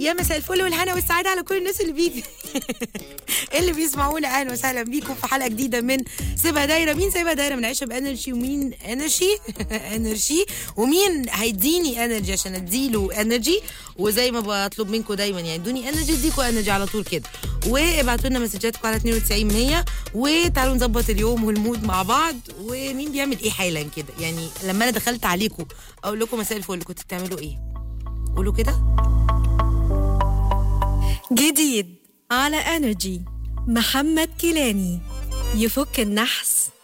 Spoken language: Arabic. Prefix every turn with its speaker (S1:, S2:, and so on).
S1: يا مساء الفل والهنا والسعاده على كل الناس اللي بيسمعونا. اهلا وسهلا بيكم في حلقه جديده من سيبها دايره. مين سيبها دايره؟ بنعيشها بانرجي. ومين انرجي ومين هيديني انرجي عشان اديله انرجي. وزي ما بطلب منكم دايما يعني ادوني انرجي اديكم انرجي على طول كده. وابعتوا لنا مسجاتكم على 92 100 وتعالوا نظبط اليوم والمود مع بعض. ومين بيعمل ايه حالا كده؟ يعني لما انا دخلت عليكم اقول لكم مساء الفل كنتوا بتعملوا ايه؟ قولوا كده.
S2: جديد على انرجي محمد كيلاني، يفك النحس